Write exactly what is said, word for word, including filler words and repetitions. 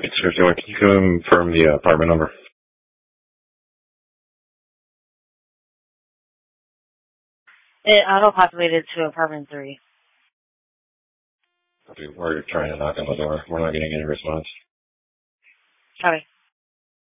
It's Joy. Can you confirm the apartment number? It auto-populated to apartment three. We're trying to knock on the door. We're not getting any response. Okay.